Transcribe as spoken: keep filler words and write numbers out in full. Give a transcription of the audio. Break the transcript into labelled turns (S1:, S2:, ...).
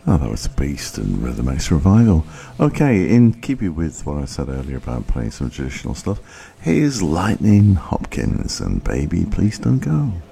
S1: Oh, that was Beast and Rhythm X Revival. Okay, in keeping with what I said earlier about playing some traditional stuff, here's Lightning Hopkins and Baby Please Don't Go.